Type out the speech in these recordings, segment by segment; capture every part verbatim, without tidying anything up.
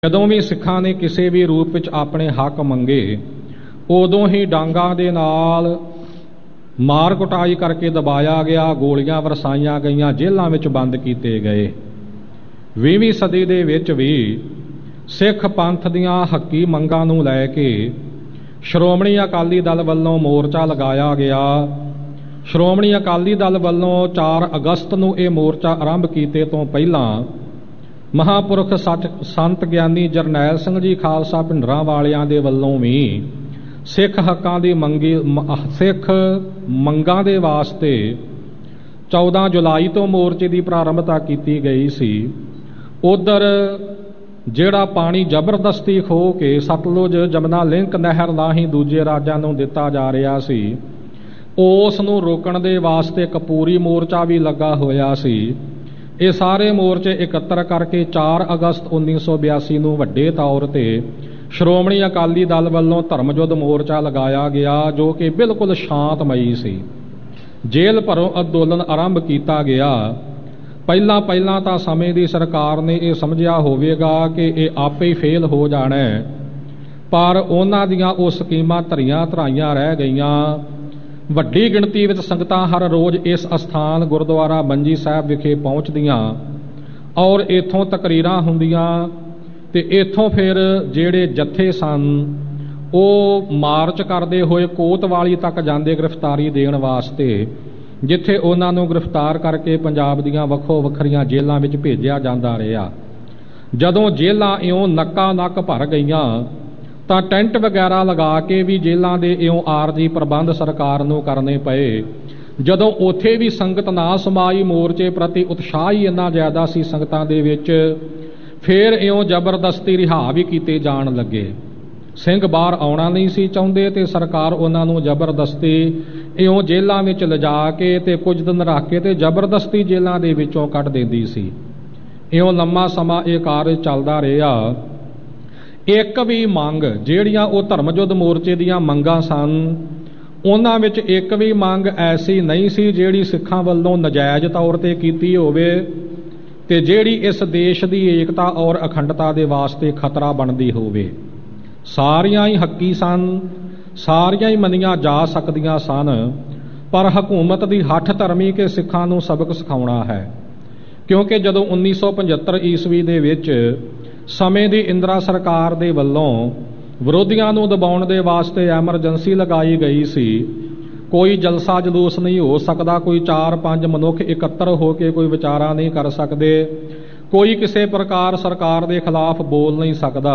ਜਦੋਂ ਵੀ ਸਿੱਖਾਂ ਨੇ ਕਿਸੇ ਵੀ ਰੂਪ ਵਿੱਚ ਆਪਣੇ ਹੱਕ ਮੰਗੇ, ਉਦੋਂ ਹੀ ਡਾਂਗਾਂ ਦੇ ਨਾਲ ਮਾਰ ਕੁਟਾਈ ਕਰਕੇ ਦਬਾਇਆ ਗਿਆ, ਗੋਲੀਆਂ ਵਰਸਾਈਆਂ ਗਈਆਂ, ਜੇਲ੍ਹਾਂ ਵਿੱਚ ਬੰਦ ਕੀਤੇ ਗਏ। ਵੀਹਵੀਂ ਸਦੀ ਦੇ ਵਿੱਚ ਵੀ ਸਿੱਖ ਪੰਥ ਦੀਆਂ ਹੱਕੀ ਮੰਗਾਂ ਨੂੰ ਲੈ ਕੇ ਸ਼੍ਰੋਮਣੀ ਅਕਾਲੀ ਦਲ ਵੱਲੋਂ ਮੋਰਚਾ ਲਗਾਇਆ ਗਿਆ। ਸ਼੍ਰੋਮਣੀ ਅਕਾਲੀ ਦਲ ਵੱਲੋਂ ਚਾਰ ਅਗਸਤ ਨੂੰ ਇਹ ਮੋਰਚਾ ਆਰੰਭ ਕੀਤੇ ਤੋਂ ਪਹਿਲਾਂ ਮਹਾਂਪੁਰਖ ਸੱਚ ਸੰਤ ਗਿਆਨੀ ਜਰਨੈਲ ਸਿੰਘ ਜੀ ਖਾਲਸਾ ਭਿੰਡਰਾਂ ਵਾਲਿਆਂ ਦੇ ਵੱਲੋਂ ਵੀ ਸਿੱਖ ਹੱਕਾਂ ਦੀ ਮੰਗੀ ਸਿੱਖ ਮੰਗਾਂ ਦੇ ਵਾਸਤੇ ਚੌਦਾਂ ਜੁਲਾਈ ਤੋਂ ਮੋਰਚੇ ਦੀ ਪ੍ਰਾਰੰਭਤਾ ਕੀਤੀ ਗਈ ਸੀ। ਉਧਰ ਜਿਹੜਾ ਪਾਣੀ ਜ਼ਬਰਦਸਤੀ ਖੋਹ ਕੇ ਸਤਲੁਜ ਜਮਨਾ ਲਿੰਕ ਨਹਿਰ ਰਾਹੀਂ ਦੂਜੇ ਰਾਜਾਂ ਨੂੰ ਦਿੱਤਾ ਜਾ ਰਿਹਾ ਸੀ, ਉਸ ਨੂੰ ਰੋਕਣ ਦੇ ਵਾਸਤੇ ਕਪੂਰੀ ਮੋਰਚਾ ਵੀ ਲੱਗਾ ਹੋਇਆ ਸੀ। ਇਹ ਸਾਰੇ ਮੋਰਚੇ ਇਕੱਤਰ ਕਰਕੇ ਚਾਰ ਅਗਸਤ ਉੱਨੀ ਸੌ ਬਿਆਸੀ ਨੂੰ ਵੱਡੇ ਤੌਰ ਤੇ ਸ਼੍ਰੋਮਣੀ ਅਕਾਲੀ ਦਲ ਵੱਲੋਂ ਧਰਮ ਯੁੱਧ ਮੋਰਚਾ ਲਗਾਇਆ ਗਿਆ, ਜੋ ਕਿ ਬਿਲਕੁਲ ਸ਼ਾਂਤਮਈ ਸੀ। ਜੇਲ੍ਹ ਭਰੋਂ ਅੰਦੋਲਨ ਆਰੰਭ ਕੀਤਾ ਗਿਆ। ਪਹਿਲਾਂ ਪਹਿਲਾਂ ਤਾਂ ਸਮੇਂ ਦੀ ਸਰਕਾਰ ਨੇ ਇਹ ਸਮਝਿਆ ਹੋਵੇਗਾ ਕਿ ਇਹ ਆਪੇ ਹੀ ਫੇਲ ਹੋ ਜਾਣਾ ਹੈ, ਪਰ ਉਹਨਾਂ ਦੀਆਂ ਉਹ ਸਕੀਮਾਂ ਧਰੀਆਂ ਧਰਾਈਆਂ ਰਹਿ ਗਈਆਂ। ਵੱਡੀ ਗਿਣਤੀ ਵਿੱਚ ਸੰਗਤਾਂ ਹਰ ਰੋਜ਼ ਇਸ ਅਸਥਾਨ ਗੁਰਦੁਆਰਾ ਮੰਜੀ ਸਾਹਿਬ ਵਿਖੇ ਪਹੁੰਚਦੀਆਂ ਔਰ ਇੱਥੋਂ ਤਕਰੀਰਾਂ ਹੁੰਦੀਆਂ ਤੇ ਇੱਥੋਂ ਫਿਰ ਜਿਹੜੇ ਜੱਥੇ ਸਨ ਉਹ ਮਾਰਚ ਕਰਦੇ ਹੋਏ ਕੋਤਵਾਲੀ ਤੱਕ ਜਾਂਦੇ ਗ੍ਰਿਫਤਾਰੀ ਦੇਣ ਵਾਸਤੇ, ਜਿੱਥੇ ਉਹਨਾਂ ਨੂੰ ਗ੍ਰਿਫਤਾਰ ਕਰਕੇ ਪੰਜਾਬ ਦੀਆਂ ਵੱਖੋ ਵੱਖਰੀਆਂ ਜੇਲ੍ਹਾਂ ਵਿੱਚ ਭੇਜਿਆ ਜਾਂਦਾ ਰਿਹਾ। ਜਦੋਂ ਜੇਲ੍ਹਾਂ ਇਉਂ ਨੱਕਾ ਨੱਕ ਭਰ ਗਈਆਂ ਤਾਂ ਟੈਂਟ ਵਗੈਰਾ ਲਗਾ ਕੇ ਵੀ ਜੇਲ੍ਹਾਂ ਦੇ ਇਉਂ ਆਰਜੀ ਪ੍ਰਬੰਧ ਸਰਕਾਰ ਨੂੰ ਕਰਨੇ ਪਏ। ਜਦੋਂ ਉੱਥੇ ਵੀ ਸੰਗਤ ਨਾ ਸਮਾਈ, ਮੋਰਚੇ ਪ੍ਰਤੀ ਉਤਸ਼ਾਹ ਹੀ ਇੰਨਾ ਜ਼ਿਆਦਾ ਸੀ ਸੰਗਤਾਂ ਦੇ ਵਿੱਚ, ਫਿਰ ਇਉਂ ਜ਼ਬਰਦਸਤੀ ਰਿਹਾ ਵੀ ਕੀਤੇ ਜਾਣ ਲੱਗੇ। ਸਿੰਘ ਬਾਹਰ ਆਉਣਾ ਨਹੀਂ ਸੀ ਚਾਹੁੰਦੇ ਤੇ ਸਰਕਾਰ ਉਹਨਾਂ ਨੂੰ ਜ਼ਬਰਦਸਤੀ ਇਉਂ ਜੇਲ੍ਹਾਂ ਵਿੱਚ ਲਿਜਾ ਕੇ ਤੇ ਕੁਝ ਦਿਨ ਰੱਖ ਕੇ ਤੇ ਜ਼ਬਰਦਸਤੀ ਜੇਲ੍ਹਾਂ ਦੇ ਵਿੱਚੋਂ ਕੱਢ ਦਿੰਦੀ ਸੀ। ਇਉਂ ਲੰਮਾ ਸਮਾਂ ਇਹ ਕਾਰਜ ਚੱਲਦਾ ਰਿਹਾ। ਇੱਕ ਵੀ ਮੰਗ, ਜਿਹੜੀਆਂ ਉਹ ਧਰਮ ਯੁੱਧ ਮੋਰਚੇ ਦੀਆਂ ਮੰਗਾਂ ਸਨ, ਉਹਨਾਂ ਵਿੱਚ ਇੱਕ ਵੀ ਮੰਗ ਐਸੀ ਨਹੀਂ ਸੀ ਜਿਹੜੀ ਸਿੱਖਾਂ ਵੱਲੋਂ ਨਜਾਇਜ਼ ਤੌਰ ਤੇ ਕੀਤੀ ਹੋਵੇ ਤੇ ਜਿਹੜੀ ਇਸ ਦੇਸ਼ ਦੀ ਏਕਤਾ ਔਰ ਅਖੰਡਤਾ ਦੇ ਵਾਸਤੇ ਖਤਰਾ ਬਣਦੀ ਹੋਵੇ। ਸਾਰੀਆਂ ਹੀ ਹੱਕੀ ਸਨ, ਸਾਰੀਆਂ ਹੀ ਮੰਨੀਆਂ ਜਾ ਸਕਦੀਆਂ ਸਨ, ਪਰ ਹਕੂਮਤ ਦੀ ਹੱਠ ਧਰਮੀ ਕਿ ਸਿੱਖਾਂ ਨੂੰ ਸਬਕ ਸਿਖਾਉਣਾ ਹੈ। ਕਿਉਂਕਿ ਜਦੋਂ ਉੱਨੀ ਸੌ ਪਝੱਤਰ ਈਸਵੀ ਦੇ ਵਿੱਚ ਸਮੇਂ ਦੀ ਇੰਦਰਾ ਸਰਕਾਰ ਦੇ ਵੱਲੋਂ ਵਿਰੋਧੀਆਂ ਨੂੰ ਦਬਾਉਣ ਦੇ ਵਾਸਤੇ ਐਮਰਜੈਂਸੀ ਲਗਾਈ ਗਈ ਸੀ, ਕੋਈ ਜਲਸਾ ਜਲੂਸ ਨਹੀਂ ਹੋ ਸਕਦਾ, ਕੋਈ ਚਾਰ ਪੰਜ ਮਨੁੱਖ ਇਕੱਤਰ ਹੋ ਕੇ ਕੋਈ ਵਿਚਾਰਾ ਨਹੀਂ ਕਰ ਸਕਦੇ, ਕੋਈ ਕਿਸੇ ਪ੍ਰਕਾਰ ਸਰਕਾਰ ਦੇ ਖਿਲਾਫ ਬੋਲ ਨਹੀਂ ਸਕਦਾ,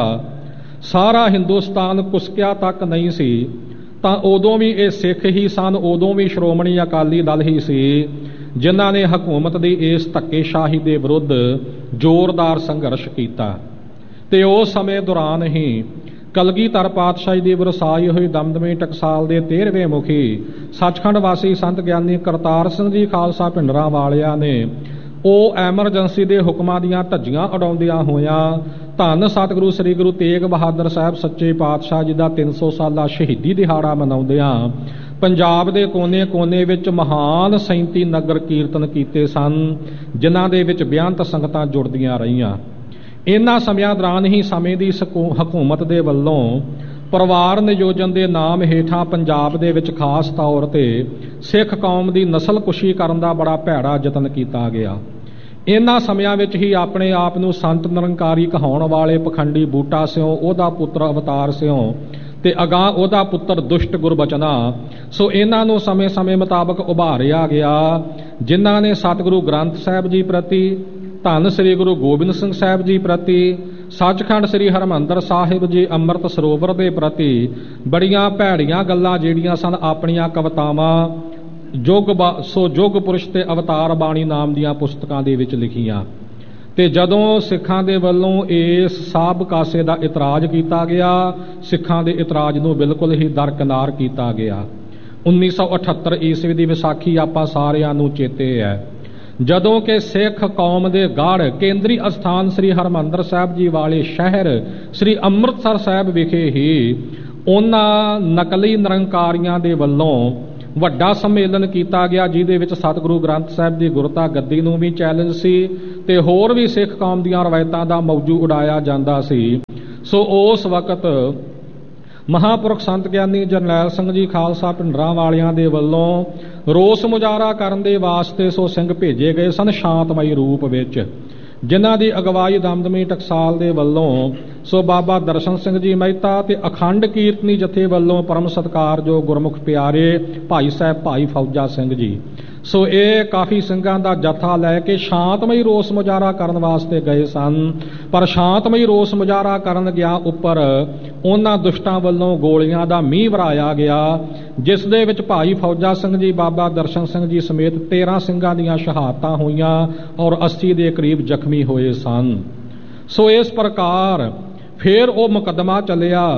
ਸਾਰਾ ਹਿੰਦੁਸਤਾਨ ਕੁਸਕਿਆ ਤੱਕ ਨਹੀਂ ਸੀ, ਤਾਂ ਉਦੋਂ ਵੀ ਇਹ ਸਿੱਖ ਹੀ ਸਨ, ਉਦੋਂ ਵੀ ਸ਼੍ਰੋਮਣੀ ਅਕਾਲੀ ਦਲ ਹੀ ਸੀ ਜਿਨ੍ਹਾਂ ਨੇ ਹਕੂਮਤ ਦੀ ਇਸ ਧੱਕੇਸ਼ਾਹੀ ਦੇ ਵਿਰੁੱਧ ਜ਼ੋਰਦਾਰ ਸੰਘਰਸ਼ ਕੀਤਾ। ਤੇ ਉਸ ਸਮੇਂ ਦੌਰਾਨ ਹੀ ਕਲਗੀਧਰ ਪਾਤਸ਼ਾਹੀ ਦੀ ਵਰਸਾਈ ਹੋਈ ਦਮਦਮੀ ਟਕਸਾਲ ਦੇ ਤੇਰ੍ਹਵੇਂ ਮੁਖੀ ਸੱਚਖੰਡ ਵਾਸੀ ਸੰਤ ਗਿਆਨੀ ਕਰਤਾਰ ਸਿੰਘ ਜੀ ਖਾਲਸਾ ਭਿੰਡਰਾਂ ਵਾਲਿਆਂ ਨੇ ਉਹ ਐਮਰਜੈਂਸੀ ਦੇ ਹੁਕਮਾਂ ਦੀਆਂ ਧੱਜੀਆਂ ਉਡਾਉਂਦਿਆਂ ਹੋਇਆਂ ਧੰਨ ਸਤਿਗੁਰੂ ਸ੍ਰੀ ਗੁਰੂ ਤੇਗ ਬਹਾਦਰ ਸਾਹਿਬ ਸੱਚੇ ਪਾਤਸ਼ਾਹ ਜੀ ਦਾ ਤਿੰਨ ਸੌ ਸਾਲਾ ਸ਼ਹੀਦੀ ਦਿਹਾੜਾ ਮਨਾਉਂਦਿਆਂ ਪੰਜਾਬ ਦੇ ਕੋਨੇ-ਕੋਨੇ ਵਿੱਚ ਮਹਾਨ ਸੈਂਤੀ ਨਗਰ ਕੀਰਤਨ ਕੀਤੇ ਸਨ, ਜਿਨ੍ਹਾਂ ਦੇ ਵਿੱਚ ਬੇਅੰਤ ਸੰਗਤਾਂ ਜੁੜਦੀਆਂ ਰਹੀਆਂ। ਇਹਨਾਂ ਸਮਿਆਂ ਦੌਰਾਨ ਹੀ ਸਮੇਂ ਦੀ ਹਕੂਮਤ ਦੇ ਵੱਲੋਂ ਪਰਿਵਾਰ ਨਿਯੋਜਨ ਦੇ ਨਾਮ ਹੇਠਾਂ ਪੰਜਾਬ ਦੇ ਵਿੱਚ ਖਾਸ ਤੌਰ ਤੇ ਸਿੱਖ ਕੌਮ ਦੀ ਨਸਲਕੁਸ਼ੀ ਕਰਨ ਦਾ ਬੜਾ ਭੈੜਾ ਯਤਨ ਕੀਤਾ ਗਿਆ। ਇਹਨਾਂ ਸਮਿਆਂ ਵਿੱਚ ਹੀ ਆਪਣੇ ਆਪ ਨੂੰ ਸੰਤ ਨਿਰੰਕਾਰੀ ਕਹਾਉਣ ਵਾਲੇ ਪਖੰਡੀ ਬੂਟਾ ਸਿਉਂ, ਉਹਦਾ ਪੁੱਤਰ ਅਵਤਾਰ ਸਿਉਂ ਤੇ ਅਗਾਂਹ ਉਹਦਾ ਪੁੱਤਰ ਦੁਸ਼ਟ ਗੁਰਬਚਨਾ, ਸੋ ਇਹਨਾਂ ਨੂੰ ਸਮੇਂ-ਸਮੇਂ ਮੁਤਾਬਕ ਉਭਾਰਿਆ ਗਿਆ, ਜਿਨ੍ਹਾਂ ਨੇ ਸਤਿਗੁਰੂ ਗ੍ਰੰਥ ਸਾਹਿਬ ਜੀ ਪ੍ਰਤੀ, ਧੰਨ ਸ੍ਰੀ ਗੁਰੂ ਗੋਬਿੰਦ ਸਿੰਘ ਸਾਹਿਬ ਜੀ ਪ੍ਰਤੀ, ਸੱਚਖੰਡ ਸ੍ਰੀ ਹਰਿਮੰਦਰ ਸਾਹਿਬ ਜੀ ਅੰਮ੍ਰਿਤ ਸਰੋਵਰ ਦੇ ਪ੍ਰਤੀ ਬੜੀਆਂ ਭੈੜੀਆਂ ਗੱਲਾਂ ਜਿਹੜੀਆਂ ਸਨ ਆਪਣੀਆਂ ਕਵਿਤਾਵਾਂ ਯੁੱਗ ਸੋ ਯੁੱਗ ਪੁਰਸ਼ ਤੇ ਅਵਤਾਰ ਬਾਣੀ ਨਾਮ ਦੀਆਂ ਪੁਸਤਕਾਂ ਦੇ ਵਿੱਚ ਲਿਖੀਆਂ। ਤੇ ਜਦੋਂ ਸਿੱਖਾਂ ਦੇ ਵੱਲੋਂ ਇਸ ਸਾਬ ਕਾਸੇ ਦਾ ਇਤਰਾਜ਼ ਕੀਤਾ ਗਿਆ, ਸਿੱਖਾਂ ਦੇ ਇਤਰਾਜ਼ ਨੂੰ ਬਿਲਕੁਲ ਹੀ ਦਰਕਿਨਾਰ ਕੀਤਾ ਗਿਆ। ਉੱਨੀ ਸੌ ਅਠੱਤਰ ਈਸਵੀ ਦੀ ਵਿਸਾਖੀ ਆਪਾਂ ਸਾਰਿਆਂ ਨੂੰ ਚੇਤੇ ਹੈ, ਜਦੋਂ ਕਿ ਸਿੱਖ ਕੌਮ ਦੇ ਗੜ੍ਹ ਕੇਂਦਰੀ ਅਸਥਾਨ ਸ੍ਰੀ ਹਰਿਮੰਦਰ ਸਾਹਿਬ ਜੀ ਵਾਲੇ ਸ਼ਹਿਰ ਸ੍ਰੀ ਅੰਮ੍ਰਿਤਸਰ ਸਾਹਿਬ ਵਿਖੇ ਹੀ ਉਹਨਾਂ ਨਕਲੀ ਨਿਰੰਕਾਰੀਆਂ ਦੇ ਵੱਲੋਂ ਵੱਡਾ ਸੰਮੇਲਨ ਕੀਤਾ ਗਿਆ, ਜਿਹਦੇ ਵਿੱਚ ਸਤਿਗੁਰੂ ਗ੍ਰੰਥ ਸਾਹਿਬ ਦੀ ਗੁਰਤਾ ਗੱਦੀ ਨੂੰ ਵੀ ਚੈਲੰਜ ਸੀ ਤੇ ਹੋਰ ਵੀ ਸਿੱਖ ਕੌਮ ਦੀਆਂ ਰਵਾਇਤਾਂ ਦਾ ਮੌਜੂ ਉਡਾਇਆ ਜਾਂਦਾ ਸੀ। ਸੋ ਉਸ ਵਕਤ ਮਹਾਂਪੁਰਖ ਸੰਤ ਗਿਆਨੀ ਜਰਨੈਲ ਸਿੰਘ ਜੀ ਖਾਲਸਾ ਭਿੰਡਰਾਂ ਵਾਲਿਆਂ ਦੇ ਵੱਲੋਂ ਰੋਸ ਮੁਜ਼ਾਹਰਾ ਕਰਨ ਦੇ ਵਾਸਤੇ ਸੋ ਸਿੰਘ ਭੇਜੇ ਗਏ ਸਨ ਸ਼ਾਂਤਮਈ ਰੂਪ ਵਿੱਚ, ਜਿਨ੍ਹਾਂ ਦੀ ਅਗਵਾਈ ਦਮਦਮੀ ਟਕਸਾਲ ਦੇ ਵੱਲੋਂ ਸੋ ਬਾਬਾ ਦਰਸ਼ਨ ਸਿੰਘ ਜੀ ਮਹਿਤਾ ਤੇ ਅਖੰਡ ਕੀਰਤਨੀ ਜਥੇ ਵੱਲੋਂ ਪਰਮ ਸਤਿਕਾਰਯੋਗ ਗੁਰਮੁਖ ਪਿਆਰੇ ਭਾਈ ਸਾਹਿਬ ਭਾਈ ਫੌਜਾ ਸਿੰਘ ਜੀ। ਸੋ ਇਹ ਕਾਫੀ ਸਿੰਘਾਂ ਦਾ ਜਥਾ ਲੈ ਕੇ ਸ਼ਾਂਤਮਈ ਰੋਸ ਮੁਜ਼ਾਹਰਾ ਕਰਨ ਵਾਸਤੇ ਗਏ ਸਨ। ਪਰ ਸ਼ਾਂਤਮਈ ਰੋਸ ਮੁਜ਼ਾਹਰਾ ਕਰਨ ਗਿਆ ਉੱਪਰ ਉਹਨਾਂ ਦੁਸ਼ਟਾਂ ਵੱਲੋਂ ਗੋਲੀਆਂ ਦਾ ਮੀਂਹ ਵਰਾਇਆ ਗਿਆ, ਜਿਸ ਦੇ ਵਿੱਚ ਭਾਈ ਫੌਜਾ ਸਿੰਘ ਜੀ ਬਾਬਾ ਦਰਸ਼ਨ ਸਿੰਘ ਜੀ ਸਮੇਤ ਤੇਰਾਂ ਸਿੰਘਾਂ ਦੀਆਂ ਸ਼ਹਾਦਤਾਂ ਹੋਈਆਂ ਔਰ ਅੱਸੀ ਦੇ ਕਰੀਬ ਜ਼ਖਮੀ ਹੋਏ ਸਨ। ਸੋ ਇਸ ਪ੍ਰਕਾਰ ਫਿਰ ਉਹ ਮੁਕੱਦਮਾ ਚੱਲਿਆ,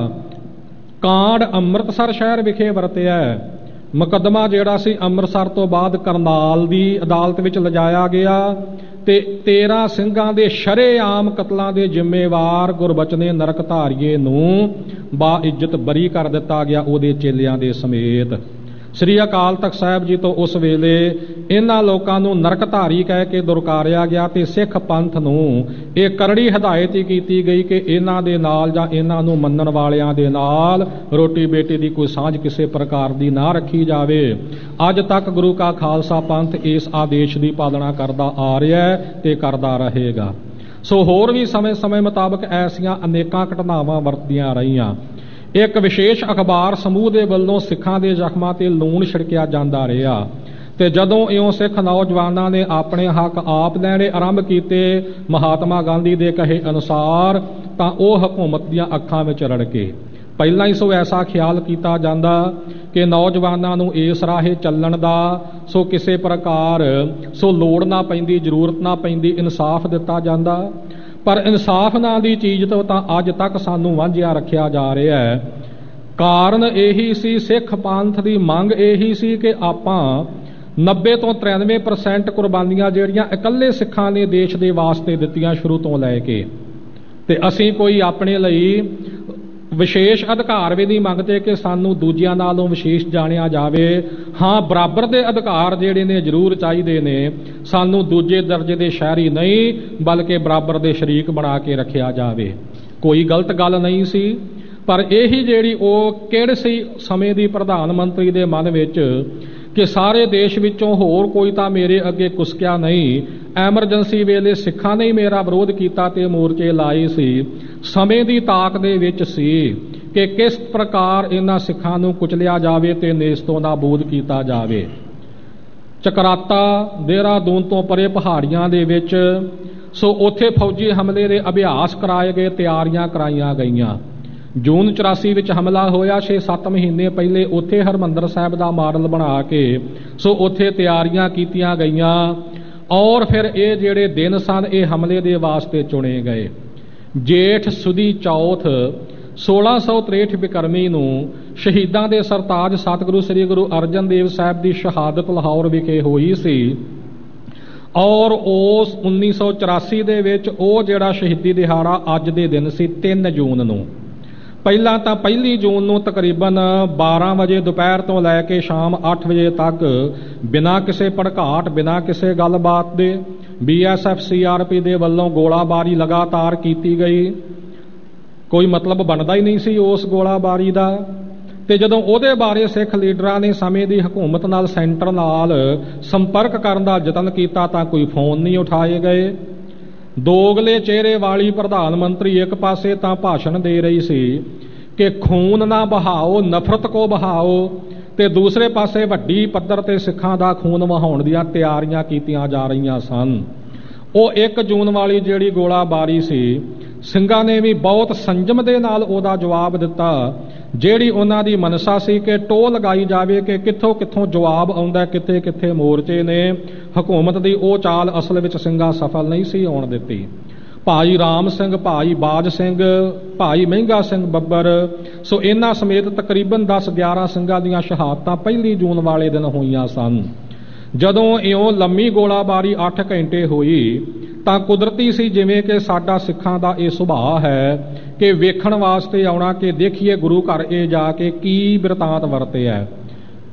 ਕਾਂਡ ਅੰਮ੍ਰਿਤਸਰ ਸ਼ਹਿਰ ਵਿਖੇ ਵਰਤਿਆ। ਮੁਕੱਦਮਾ ਜਿਹੜਾ ਸੀ ਅੰਮ੍ਰਿਤਸਰ ਤੋਂ ਬਾਅਦ ਕਰਨਾਲ ਦੀ ਅਦਾਲਤ ਵਿੱਚ ਲਿਜਾਇਆ ਗਿਆ ਤੇ ਤੇਰਾਂ ਸਿੰਘਾਂ ਦੇ ਸ਼ਰੇਆਮ ਕਤਲਾਂ ਦੇ ਜ਼ਿੰਮੇਵਾਰ ਗੁਰਬਚਨੇ ਨਰਕਧਾਰੀਏ ਨੂੰ ਬਾਇੱਜ਼ਤ ਬਰੀ ਕਰ ਦਿੱਤਾ ਗਿਆ, ਉਹਦੇ ਚੇਲਿਆਂ ਦੇ ਸਮੇਤ। ਸ੍ਰੀ ਅਕਾਲ ਤਖਤ ਸਾਹਿਬ ਜੀ ਤੋਂ ਉਸ ਵੇਲੇ ਇਹਨਾਂ ਲੋਕਾਂ ਨੂੰ ਨਰਕਧਾਰੀ ਕਹਿ ਕੇ ਦੁਰਕਾਰਿਆ ਗਿਆ ਤੇ ਸਿੱਖ ਪੰਥ ਨੂੰ ਇਹ ਕਰੜੀ ਹਦਾਇਤ ਹੀ ਕੀਤੀ ਗਈ ਕਿ ਇਹਨਾਂ ਦੇ ਨਾਲ ਜਾਂ ਇਹਨਾਂ ਨੂੰ ਮੰਨਣ ਵਾਲਿਆਂ ਦੇ ਨਾਲ ਰੋਟੀ ਬੇਟੀ ਦੀ ਕੋਈ ਸਾਂਝ ਕਿਸੇ ਪ੍ਰਕਾਰ ਦੀ ਨਾ ਰੱਖੀ ਜਾਵੇ। ਅੱਜ ਤੱਕ ਗੁਰੂ ਕਾ ਖਾਲਸਾ ਪੰਥ ਇਸ ਆਦੇਸ਼ ਦੀ ਪਾਲਣਾ ਕਰਦਾ ਆ ਰਿਹਾ ਹੈ ਤੇ ਕਰਦਾ ਰਹੇਗਾ। ਸੋ ਹੋਰ ਵੀ ਸਮੇਂ ਸਮੇਂ ਮੁਤਾਬਕ ਐਸੀਆਂ ਅਨੇਕਾਂ ਘਟਨਾਵਾਂ ਵਰਤਦੀਆਂ ਰਹੀਆਂ। ਇੱਕ ਵਿਸ਼ੇਸ਼ ਅਖਬਾਰ ਸਮੂਹ ਦੇ ਵੱਲੋਂ ਸਿੱਖਾਂ ਦੇ ਜ਼ਖਮਾਂ ਤੇ ਲੂਣ ਛਿੜਕਿਆ ਜਾਂਦਾ ਰਿਹਾ ਤੇ ਜਦੋਂ ਇਉਂ ਸਿੱਖ ਨੌਜਵਾਨਾਂ ਨੇ ਆਪਣੇ ਹੱਕ ਆਪ ਲੈਣੇ ਆਰੰਭ ਕੀਤੇ ਮਹਾਤਮਾ ਗਾਂਧੀ ਦੇ ਕਹੇ ਅਨੁਸਾਰ, ਤਾਂ ਉਹ ਹਕੂਮਤ ਦੀਆਂ ਅੱਖਾਂ ਵਿੱਚ ਰੜਕੇ। ਪਹਿਲਾਂ ਹੀ ਸੋ ਐਸਾ ਖਿਆਲ ਕੀਤਾ ਜਾਂਦਾ ਕਿ ਨੌਜਵਾਨਾਂ ਨੂੰ ਇਸ ਰਾਹੇ ਚੱਲਣ ਦਾ ਸੋ ਕਿਸੇ ਪ੍ਰਕਾਰ ਸੋ ਲੋੜ ਨਾ ਪੈਂਦੀ, ਜ਼ਰੂਰਤ ਨਾ ਪੈਂਦੀ, ਇਨਸਾਫ ਦਿੱਤਾ ਜਾਂਦਾ। ਪਰ ਇਨਸਾਫ ਨਾਂ ਦੀ ਚੀਜ਼ ਤੋਂ ਤਾਂ ਅੱਜ ਤੱਕ ਸਾਨੂੰ ਵਾਂਝਿਆ ਰੱਖਿਆ ਜਾ ਰਿਹਾ ਹੈ। ਕਾਰਨ ਇਹੀ ਸੀ, ਸਿੱਖ ਪੰਥ ਦੀ ਮੰਗ ਇਹੀ ਸੀ ਕਿ ਆਪਾਂ ਨੱਬੇ ਤੋਂ ਤ੍ਰਿਆਨਵੇਂ ਪਰਸੈਂਟ ਕੁਰਬਾਨੀਆਂ ਜਿਹੜੀਆਂ ਇਕੱਲੇ ਸਿੱਖਾਂ ਨੇ ਦੇਸ਼ ਦੇ ਵਾਸਤੇ ਦਿੱਤੀਆਂ ਸ਼ੁਰੂ ਤੋਂ ਲੈ ਕੇ, ਤੇ ਅਸੀਂ ਕੋਈ ਆਪਣੇ ਲਈ ਵਿਸ਼ੇਸ਼ ਅਧਿਕਾਰ ਵੀ ਨਹੀਂ ਮੰਗਦੇ ਕਿ ਸਾਨੂੰ ਦੂਜਿਆਂ ਨਾਲੋਂ ਵਿਸ਼ੇਸ਼ ਜਾਣਿਆ ਜਾਵੇ। ਹਾਂ, ਬਰਾਬਰ ਦੇ ਅਧਿਕਾਰ ਜਿਹੜੇ ਨੇ ਜ਼ਰੂਰ ਚਾਹੀਦੇ ਨੇ, ਸਾਨੂੰ ਦੂਜੇ ਦਰਜੇ ਦੇ ਸ਼ਹਿਰੀ ਨਹੀਂ ਬਲਕਿ ਬਰਾਬਰ ਦੇ ਸ਼ਰੀਕ ਬਣਾ ਕੇ ਰੱਖਿਆ ਜਾਵੇ। ਕੋਈ ਗਲਤ ਗੱਲ ਨਹੀਂ ਸੀ, ਪਰ ਇਹੀ ਜਿਹੜੀ ਉਹ ਕਿਹੜ ਸੀ ਸਮੇਂ ਦੀ ਪ੍ਰਧਾਨ ਮੰਤਰੀ ਦੇ ਮਨ ਵਿੱਚ ਕਿ ਸਾਰੇ ਦੇਸ਼ ਵਿੱਚੋਂ ਹੋਰ ਕੋਈ ਤਾਂ ਮੇਰੇ ਅੱਗੇ ਕੁਸਕਿਆ ਨਹੀਂ। ਐਮਰਜੈਂਸੀ ਵੇਲੇ ਸਿੱਖਾਂ ਨੇ ਹੀ ਮੇਰਾ ਵਿਰੋਧ ਕੀਤਾ ਤੇ ਮੋਰਚੇ ਲਾਏ ਸੀ। ਸਮੇਂ ਦੀ ਤਾਕ ਦੇ ਵਿੱਚ ਸੀ ਕਿ ਕਿਸ ਪ੍ਰਕਾਰ ਇਹਨਾਂ ਸਿੱਖਾਂ ਨੂੰ ਕੁਚਲਿਆ ਜਾਵੇ ਤੇ ਨੇਸਤੋਂ ਨਾਬੂਦ ਕੀਤਾ ਜਾਵੇ। ਚਕਰਾਤਾ, ਦੇਹਰਾਦੂਨ ਤੋਂ ਪਰੇ ਪਹਾੜੀਆਂ ਦੇ ਵਿੱਚ ਸੋ ਉੱਥੇ ਫੌਜੀ ਹਮਲੇ ਦੇ ਅਭਿਆਸ ਕਰਾਏ ਗਏ, ਤਿਆਰੀਆਂ ਕਰਾਈਆਂ ਗਈਆਂ। ਜੂਨ ਚੁਰਾਸੀ ਵਿੱਚ ਹਮਲਾ ਹੋਇਆ, ਛੇ ਸੱਤ ਮਹੀਨੇ ਪਹਿਲੇ ਉੱਥੇ ਹਰਿਮੰਦਰ ਸਾਹਿਬ ਦਾ ਮਾਡਲ ਬਣਾ ਕੇ ਸੋ ਉੱਥੇ ਤਿਆਰੀਆਂ ਕੀਤੀਆਂ ਗਈਆਂ ਔਰ ਫਿਰ ਇਹ ਜਿਹੜੇ ਦਿਨ ਸਨ ਇਹ ਹਮਲੇ ਦੇ ਵਾਸਤੇ ਚੁਣੇ ਗਏ। ਜੇਠ ਸੁਦੀ ਚੌਥ ਸੋਲਾਂ ਸੌ ਤ੍ਰੇਹਠ ਬਿਕਰਮੀ ਨੂੰ ਸ਼ਹੀਦਾਂ ਦੇ ਸਰਤਾਜ ਸਤਿਗੁਰੂ ਸ੍ਰੀ ਗੁਰੂ ਅਰਜਨ ਦੇਵ ਸਾਹਿਬ ਦੀ ਸ਼ਹਾਦਤ ਲਾਹੌਰ ਵਿਖੇ ਹੋਈ ਸੀ ਔਰ ਉਸ ਉੱਨੀ ਸੌ ਚੁਰਾਸੀ ਦੇ ਵਿੱਚ ਉਹ ਜਿਹੜਾ ਸ਼ਹੀਦੀ ਦਿਹਾੜਾ ਅੱਜ ਦੇ ਦਿਨ ਸੀ ਤਿੰਨ ਜੂਨ ਨੂੰ। ਪਹਿਲਾਂ ਤਾਂ ਪਹਿਲੀ ਜੂਨ ਨੂੰ ਤਕਰੀਬਨ ਬਾਰਾਂ ਵਜੇ ਦੁਪਹਿਰ ਤੋਂ ਲੈ ਕੇ ਸ਼ਾਮ ਅੱਠ ਵਜੇ ਤੱਕ ਬਿਨਾਂ ਕਿਸੇ ਭੜਕਾਟ, ਬਿਨਾਂ ਕਿਸੇ ਗੱਲਬਾਤ ਦੇ B S F C R P ਦੇ ਵੱਲੋਂ ਗੋਲਾਬਾਰੀ ਲਗਾਤਾਰ ਕੀਤੀ ਗਈ। ਕੋਈ ਮਤਲਬ ਬਣਦਾ ਹੀ ਨਹੀਂ ਸੀ ਉਸ ਗੋਲਾਬਾਰੀ ਦਾ। ਤੇ ਜਦੋਂ ਉਹਦੇ ਬਾਰੇ ਸਿੱਖ ਲੀਡਰਾਂ ਨੇ ਸਮੇਂ ਦੀ ਹਕੂਮਤ ਨਾਲ, ਸੈਂਟਰ ਨਾਲ ਸੰਪਰਕ ਕਰਨ ਦਾ ਯਤਨ ਕੀਤਾ ਤਾਂ ਕੋਈ ਫੋਨ ਨਹੀਂ ਉਠਾਏ ਗਏ। ਦੋਗਲੇ ਚਿਹਰੇ ਵਾਲੀ ਪ੍ਰਧਾਨ ਮੰਤਰੀ ਇੱਕ ਪਾਸੇ ਤਾਂ ਭਾਸ਼ਣ ਦੇ ਰਹੀ ਸੀ ਕਿ ਖੂਨ ਨਾ ਬਹਾਓ, ਨਫ਼ਰਤ ਕੋ ਬਹਾਓ, ਤੇ ਦੂਸਰੇ ਪਾਸੇ ਵੱਡੀ ਪੱਧਰ ਤੇ ਸਿੱਖਾਂ ਦਾ ਖੂਨ ਵਹਾਉਣ ਦੀਆਂ ਤਿਆਰੀਆਂ ਕੀਤੀਆਂ ਜਾ ਰਹੀਆਂ ਸਨ। ਉਹ ਇੱਕ ਜੂਨ ਵਾਲੀ ਜਿਹੜੀ ਗੋਲਾਬਾਰੀ ਸੀ, ਸਿੰਘਾਂ ਨੇ ਵੀ ਬਹੁਤ ਸੰਜਮ ਦੇ ਨਾਲ ਉਹਦਾ ਜਵਾਬ ਦਿੱਤਾ। ਜਿਹੜੀ ਉਹਨਾਂ ਦੀ ਮਨਸਾ ਸੀ ਕਿ ਟੋਹ ਲਗਾਈ ਜਾਵੇ ਕਿ ਕਿੱਥੋਂ ਕਿੱਥੋਂ ਜਵਾਬ ਆਉਂਦਾ, ਕਿੱਥੇ ਕਿੱਥੇ ਮੋਰਚੇ ਨੇ, ਹਕੂਮਤ ਦੀ ਉਹ ਚਾਲ ਅਸਲ ਵਿੱਚ ਸਿੰਘਾਂ ਸਫਲ ਨਹੀਂ ਸੀ ਆਉਣ ਦਿੱਤੀ। ਭਾਈ ਰਾਮ ਸਿੰਘ, ਭਾਈ ਬਾਜ ਸਿੰਘ, ਭਾਈ ਮਹਿੰਗਾ ਸਿੰਘ ਬੱਬਰ ਸੋ ਇਹਨਾਂ ਸਮੇਤ ਤਕਰੀਬਨ ਦਸ ਗਿਆਰਾਂ ਸਿੰਘਾਂ ਦੀਆਂ ਸ਼ਹਾਦਤਾਂ ਪਹਿਲੀ ਜੂਨ ਵਾਲੇ ਦਿਨ ਹੋਈਆਂ ਸਨ। ਜਦੋਂ ਇਉਂ ਲੰਮੀ ਗੋਲਾਬਾਰੀ ਅੱਠ ਘੰਟੇ ਹੋਈ ਤਾਂ ਕੁਦਰਤੀ ਸੀ, ਜਿਵੇਂ ਕਿ ਸਾਡਾ ਸਿੱਖਾਂ ਦਾ ਇਹ ਸੁਭਾਅ ਹੈ ਕਿ ਵੇਖਣ ਵਾਸਤੇ ਆਉਣਾ ਕਿ ਦੇਖੀਏ ਗੁਰੂ ਘਰ ਇਹ ਜਾ ਕੇ ਕੀ ਬਿਰਤਾਂਤ ਵਰਤਿਆ।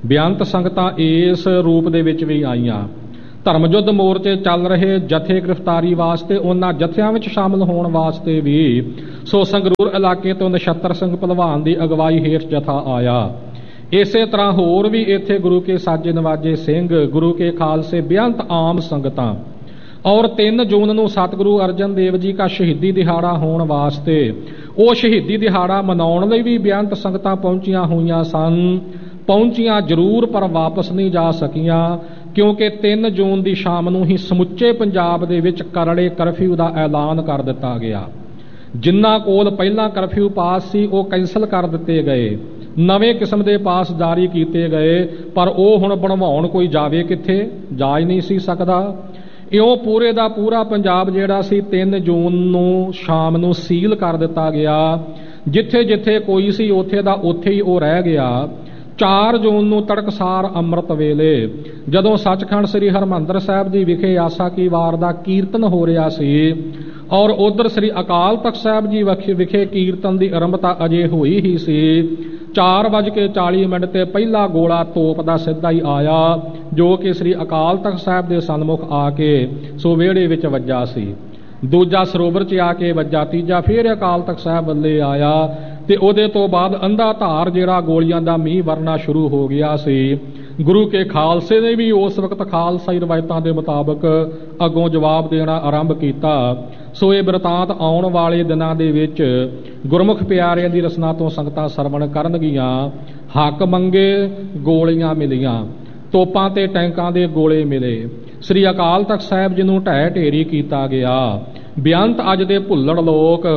ਬੇਅੰਤ ਸੰਗਤਾਂ ਇਸ ਰੂਪ ਦੇ ਵਿੱਚ ਵੀ ਆਈਆਂ। ਧਰਮ ਯੁੱਧ ਮੋਰਚੇ ਚੱਲ ਰਹੇ ਜਥੇ ਗ੍ਰਿਫਤਾਰੀ ਵਾਸਤੇ, ਉਹਨਾਂ ਜਥਿਆਂ ਵਿੱਚ ਸ਼ਾਮਲ ਹੋਣ ਵਾਸਤੇ ਵੀ ਸੋ ਸੰਗਰੂਰ ਇਲਾਕੇ ਤੋਂ ਨਛੱਤਰ ਸਿੰਘ ਭਲਵਾਨ ਦੀ ਅਗਵਾਈ ਹੇਠ ਜਥਾ ਆਇਆ। ਇਸੇ ਤਰ੍ਹਾਂ ਹੋਰ ਵੀ ਇੱਥੇ ਗੁਰੂ ਕੇ ਸਾਜੇ ਨਵਾਜੇ ਸਿੰਘ, ਗੁਰੂ ਕੇ ਖਾਲਸੇ, ਬੇਅੰਤ ਆਮ ਸੰਗਤਾਂ। ਔਰ ਤਿੰਨ ਜੂਨ ਨੂੰ ਸਤਿਗੁਰੂ ਅਰਜਨ ਦੇਵ ਜੀ ਦਾ ਸ਼ਹੀਦੀ ਦਿਹਾੜਾ ਹੋਣ ਵਾਸਤੇ, ਉਹ ਸ਼ਹੀਦੀ ਦਿਹਾੜਾ ਮਨਾਉਣ ਲਈ ਵੀ ਬੇਅੰਤ ਸੰਗਤਾਂ ਪਹੁੰਚੀਆਂ ਹੋਈਆਂ ਸਨ। ਪਹੁੰਚੀਆਂ ਜ਼ਰੂਰ ਪਰ ਵਾਪਸ ਨਹੀਂ ਜਾ ਸਕੀਆਂ, ਕਿਉਂਕਿ ਤਿੰਨ ਜੂਨ ਦੀ ਸ਼ਾਮ ਨੂੰ ਹੀ ਸਮੁੱਚੇ ਪੰਜਾਬ ਦੇ ਵਿੱਚ ਕਰੜੇ ਕਰਫਿਊ ਦਾ ਐਲਾਨ ਕਰ ਦਿੱਤਾ ਗਿਆ। ਜਿਨ੍ਹਾਂ ਕੋਲ ਪਹਿਲਾਂ ਕਰਫਿਊ ਪਾਸ ਸੀ ਉਹ ਕੈਂਸਲ ਕਰ ਦਿੱਤੇ ਗਏ, ਨਵੇਂ ਕਿਸਮ ਦੇ ਪਾਸ ਜਾਰੀ ਕੀਤੇ ਗਏ, ਪਰ ਉਹ ਹੁਣ ਬਣਵਾਉਣ ਕੋਈ ਜਾਵੇ ਕਿੱਥੇ, ਜਾ ਹੀ ਨਹੀਂ ਸੀ ਸਕਦਾ। ਇਉਂ ਪੂਰੇ ਦਾ ਪੂਰਾ ਪੰਜਾਬ ਜਿਹੜਾ ਸੀ ਤਿੰਨ ਜੂਨ ਨੂੰ ਸ਼ਾਮ ਨੂੰ ਸੀਲ ਕਰ ਦਿੱਤਾ ਗਿਆ। ਜਿੱਥੇ ਜਿੱਥੇ ਕੋਈ ਸੀ ਉੱਥੇ ਦਾ ਉੱਥੇ ਹੀ ਉਹ ਰਹਿ ਗਿਆ। ਚਾਰ ਜੂਨ ਨੂੰ ਤੜਕਸਾਰ ਅੰਮ੍ਰਿਤ ਵੇਲੇ ਜਦੋਂ ਸੱਚਖੰਡ ਸ੍ਰੀ ਹਰਿਮੰਦਰ ਸਾਹਿਬ ਜੀ ਵਿਖੇ ਆਸਾ ਕੀ ਵਾਰ ਦਾ ਕੀਰਤਨ ਹੋ ਰਿਹਾ ਸੀ, ਔਰ ਉਧਰ ਸ੍ਰੀ ਅਕਾਲ ਤਖਤ ਸਾਹਿਬ ਜੀ ਵਿਖੇ ਕੀਰਤਨ ਦੀ ਆਰੰਭਤਾ ਅਜੇ ਹੋਈ ਹੀ ਸੀ, ਚਾਰ ਵੱਜ ਕੇ ਚਾਲੀ ਮਿੰਟ ਤੇ ਪਹਿਲਾ ਗੋਲਾ ਤੋਪ ਦਾ ਸਿੱਧਾ ਹੀ ਆਇਆ, ਜੋ ਕਿ ਸ੍ਰੀ ਅਕਾਲ ਤਖਤ ਸਾਹਿਬ ਦੇ ਸਨਮੁਖ ਆ ਕੇ ਸੋ ਵਿਹੜੇ ਵਿੱਚ ਵੱਜਾ ਸੀ। ਦੂਜਾ ਸਰੋਵਰ 'ਚ ਆ ਕੇ ਵੱਜਾ, ਤੀਜਾ ਫਿਰ ਅਕਾਲ ਤਖਤ ਸਾਹਿਬ ਵੱਲੇ ਆਇਆ, ਤੇ ਉਹਦੇ ਤੋਂ ਬਾਅਦ ਅੰਧਾ ਧਾਰ ਜਿਹੜਾ ਗੋਲੀਆਂ ਦਾ ਮੀਂਹ ਵਰਨਾ ਸ਼ੁਰੂ ਹੋ ਗਿਆ ਸੀ। ਗੁਰੂ ਕੇ ਖਾਲਸੇ ਨੇ ਵੀ ਉਸ ਵਕਤ ਖਾਲਸਾਈ ਰਵਾਇਤਾਂ ਦੇ ਮੁਤਾਬਕ ਅੱਗੋਂ ਜਵਾਬ ਦੇਣਾ ਆਰੰਭ ਕੀਤਾ। ਸੋ ਇਹ ਬਿਰਤਾਂਤ ਆਉਣ ਵਾਲੇ ਦਿਨਾਂ ਦੇ ਵਿੱਚ ਗੁਰਮੁਖ ਪਿਆਰਿਆਂ ਦੀ ਰਸਨਾ ਤੋਂ ਸੰਗਤਾਂ ਸਰਵਣ ਕਰਨਗੀਆਂ। ਹੱਕ ਮੰਗੇ ਗੋਲੀਆਂ ਮਿਲੀਆਂ, ਤੋਪਾਂ ਤੇ ਟੈਂਕਾਂ ਦੇ ਗੋਲੇ ਮਿਲੇ, ਸ੍ਰੀ ਅਕਾਲ ਤਖਤ ਸਾਹਿਬ ਜੀ ਨੂੰ ਢਹਿ ਢੇਰੀ ਕੀਤਾ ਗਿਆ। ਬੇਅੰਤ ਅੱਜ ਦੇ ਭੁੱਲੜ ਲੋਕ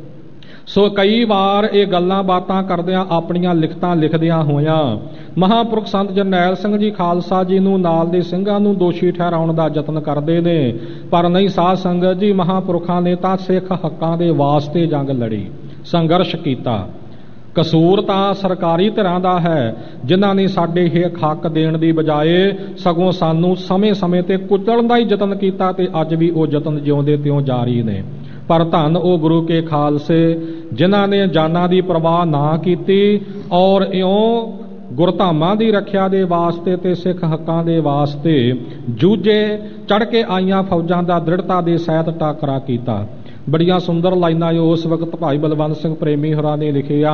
ਸੋ ਕਈ ਵਾਰ ਇਹ ਗੱਲਾਂ ਬਾਤਾਂ ਕਰਦਿਆਂ ਆਪਣੀਆਂ ਲਿਖਤਾਂ ਲਿਖਦਿਆਂ ਹੋਇਆਂ ਮਹਾਂਪੁਰਖ ਸੰਤ ਜਰਨੈਲ ਸਿੰਘ ਜੀ ਖਾਲਸਾ ਜੀ ਨੂੰ ਨਾਲ ਦੇ ਸਿੰਘਾਂ ਨੂੰ ਦੋਸ਼ੀ ਠਹਿਰਾਉਣ ਦਾ ਯਤਨ ਕਰਦੇ ਨੇ, ਪਰ ਨਹੀਂ ਸਾਧ ਸੰਗਤ ਜੀ, ਮਹਾਂਪੁਰਖਾਂ ਨੇ ਤਾਂ ਸਿੱਖ ਹੱਕਾਂ ਦੇ ਵਾਸਤੇ ਜੰਗ ਲੜੀ, ਸੰਘਰਸ਼ ਕੀਤਾ। ਕਸੂਰ ਤਾਂ ਸਰਕਾਰੀ ਧਿਰਾਂ ਦਾ ਹੈ, ਜਿਨ੍ਹਾਂ ਨੇ ਸਾਡੇ ਇਹ ਹੱਕ ਦੇਣ ਦੀ ਬਜਾਏ ਸਗੋਂ ਸਾਨੂੰ ਸਮੇਂ-ਸਮੇਂ ਤੇ ਕੁਚਲਣ ਦਾ ਹੀ ਯਤਨ ਕੀਤਾ, ਤੇ ਅੱਜ ਵੀ ਉਹ ਯਤਨ ਜਿਉਂਦੇ ਤਿਉਂ ਜਾਰੀ ਨੇ। ਪਰ ਧੰਨ ਉਹ ਗੁਰੂ ਕੇ ਖਾਲਸੇ ਜਿਨ੍ਹਾਂ ਨੇ ਜਾਨਾਂ ਦੀ ਪਰਵਾਹ ਨਾ ਕੀਤੀ, ਔਰ ਇਉਂ ਗੁਰਧਾਮਾਂ ਦੀ ਰੱਖਿਆ ਦੇ ਵਾਸਤੇ ਤੇ ਸਿੱਖ ਹੱਕਾਂ ਦੇ ਵਾਸਤੇ ਜੂਝੇ, ਚੜ੍ਹ ਕੇ ਆਈਆਂ ਫੌਜਾਂ ਦਾ ਦ੍ਰਿੜਤਾ ਦੇ ਸਹਿਤ ਟਾਕਰਾ ਕੀਤਾ। ਬੜੀਆਂ ਸੁੰਦਰ ਲਾਈਨਾਂ ਉਸ ਵਕਤ ਭਾਈ ਬਲਵੰਤ ਸਿੰਘ ਪ੍ਰੇਮੀ ਹੋਰਾਂ ਨੇ ਲਿਖਿਆ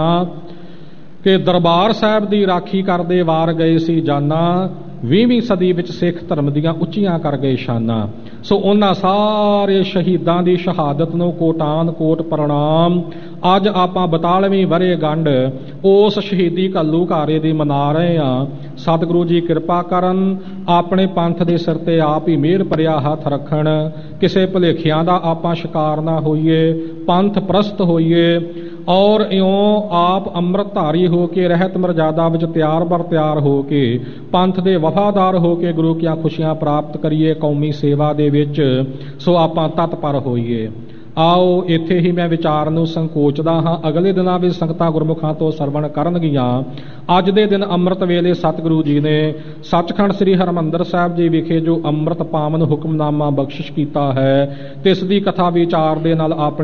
ਕਿ ਦਰਬਾਰ ਸਾਹਿਬ ਦੀ ਰਾਖੀ ਕਰਦੇ ਵਾਰ ਗਏ ਸੀ ਜਾਨਾਂ, ਵੀਹਵੀਂ ਸਦੀ ਵਿੱਚ ਸਿੱਖ ਧਰਮ ਦੀਆਂ ਉੱਚੀਆਂ ਕਰ ਗਏ ਸ਼ਾਨਾਂ। ਸੋ ਉਹਨਾਂ ਸਾਰੇ ਸ਼ਹੀਦਾਂ ਦੀ ਸ਼ਹਾਦਤ ਨੂੰ ਕੋਟਾਨ ਕੋਟ ਪ੍ਰਣਾਮ। ਅੱਜ ਆਪਾਂ ਬਤਾਲਵੀਂ ਵਰ੍ਹੇ ਗੰਢ ਉਸ ਸ਼ਹੀਦੀ ਘੱਲੂਘਾਰੇ ਦੀ ਮਨਾ ਰਹੇ ਹਾਂ। ਸਤਿਗੁਰੂ ਜੀ ਕਿਰਪਾ ਕਰਨ, ਆਪਣੇ ਪੰਥ ਦੇ ਸਿਰ ਤੇ ਆਪ ਹੀ ਮਿਹਰ ਭਰਿਆ ਹੱਥ ਰੱਖਣ, ਕਿਸੇ ਭੁਲੇਖਿਆਂ ਦਾ ਆਪਾਂ ਸ਼ਿਕਾਰ ਨਾ ਹੋਈਏ, ਪੰਥ ਪ੍ਰਸਤ ਹੋਈਏ, ਔਰ ਇਉਂ ਆਪ ਅੰਮ੍ਰਿਤਧਾਰੀ ਹੋ ਕੇ ਰਹਿਤ ਮਰਜ਼ਾਦਾ ਵਿੱਚ ਤਿਆਰ ਬਰ ਤਿਆਰ ਹੋ ਕੇ ਪੰਥ ਦੇ ਵਫਾਦਾਰ ਹੋ ਕੇ ਗੁਰੂ ਕੀਆਂ ਖੁਸ਼ੀਆਂ ਪ੍ਰਾਪਤ ਕਰੀਏ ਕੌਮੀ ਸੇਵਾ ਦੇ ਵਿੱਚ। ਸੋ ਆਪਾਂ ਤਤਪਰ ਹੋਈਏ। ਆਓ ਇੱਥੇ ਹੀ ਮੈਂ ਵਿਚਾਰ ਨੂੰ ਸੰਕੋਚਦਾ ਹਾਂ। ਅਗਲੇ ਦਿਨਾਂ ਵਿੱਚ ਸੰਗਤਾਂ ਗੁਰਮੁਖਾਂ ਤੋਂ ਸਰਵਣ ਕਰਨਗੀਆਂ। ਅੱਜ ਦੇ ਦਿਨ ਅੰਮ੍ਰਿਤ ਵੇਲੇ ਸਤਿਗੁਰੂ ਜੀ ਨੇ ਸੱਚਖੰਡ ਸ੍ਰੀ ਹਰਿਮੰਦਰ ਸਾਹਿਬ ਜੀ ਵਿਖੇ ਜੋ ਅੰਮ੍ਰਿਤ ਪਾਵਨ ਹੁਕਮਨਾਮਾ ਬਖਸ਼ਿਸ਼ ਕੀਤਾ ਹੈ, ਤਿਸ ਦੀ ਕਥਾ ਵਿਚਾਰ ਦੇ ਨਾਲ ਆਪਣੇ